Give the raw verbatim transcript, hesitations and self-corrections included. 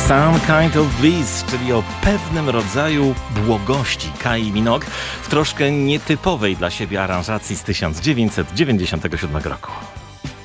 Some Kind of Bliss, czyli o pewnym rodzaju błogości Kylie Minogue w troszkę nietypowej dla siebie aranżacji z tysiąc dziewięćset dziewięćdziesiątego siódmego roku.